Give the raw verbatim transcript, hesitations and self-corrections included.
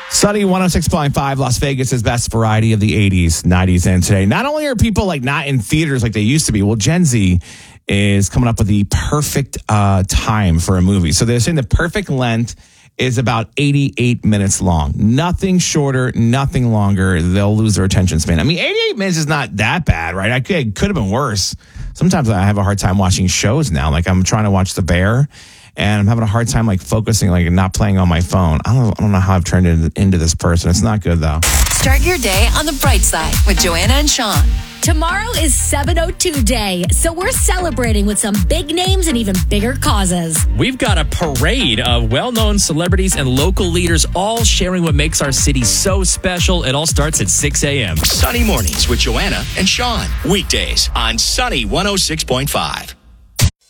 Sunny one oh six point five, Las Vegas' best variety of the eighties, nineties, and today. Not only are people like not in theaters like they used to be, well, Gen Z is coming up with the perfect uh, time for a movie. So they're saying the perfect length is about eighty-eight minutes long. Nothing shorter, nothing longer. They'll lose their attention span. I mean, eighty-eight minutes is not that bad, right? I could, it could have been worse. Sometimes I have a hard time watching shows now. Like I'm trying to watch The Bear, and I'm having a hard time like focusing, like not playing on my phone. I don't, I don't know how I've turned into, into this person. It's not good though. Start your day on the bright side with Joanna and Sean. Tomorrow is seven oh two Day, so we're celebrating with some big names and even bigger causes. We've got a parade of well-known celebrities and local leaders all sharing what makes our city so special. It all starts at six a.m. Sunny mornings with Joanna and Sean. Weekdays on Sunny one oh six point five.